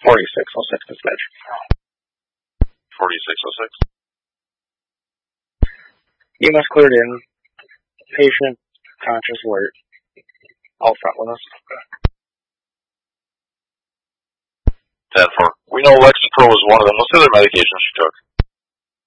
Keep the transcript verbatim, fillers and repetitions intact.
forty-six oh six dispatch. forty-six oh six. E M S cleared in. Patient, conscious, alert. All front with us. ten four. We know Lexapro was one of them. What's the other medications she took?